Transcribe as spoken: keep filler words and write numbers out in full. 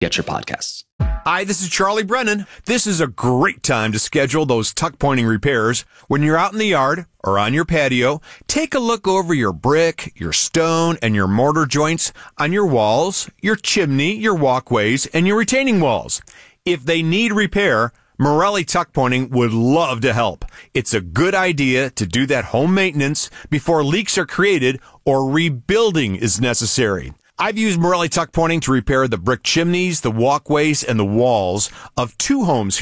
get your podcasts. Hi, this is Charlie Brennan. This is a great time to schedule those tuck pointing repairs. When you're out in the yard or on your patio, take a look over your brick, your stone, and your mortar joints on your walls, your chimney, your walkways, and your retaining walls. If they need repair, Morelli Tuck Pointing would love to help. It's a good idea to do that home maintenance before leaks are created or rebuilding is necessary. I've used Morelli Tuck Pointing to repair the brick chimneys, the walkways, and the walls of two homes here